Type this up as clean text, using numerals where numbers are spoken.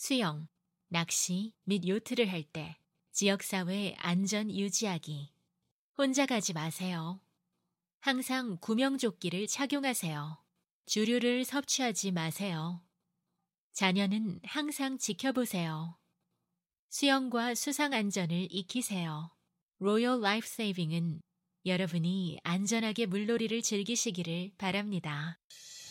수영, 낚시 및 요트를 할 때 지역사회 안전 유지하기. 혼자 가지 마세요. 항상 구명조끼를 착용하세요. 주류를 섭취하지 마세요. 자녀는 항상 지켜보세요. 수영과 수상 안전을 익히세요. 로열 라이프 세이빙은 여러분이 안전하게 물놀이를 즐기시기를 바랍니다.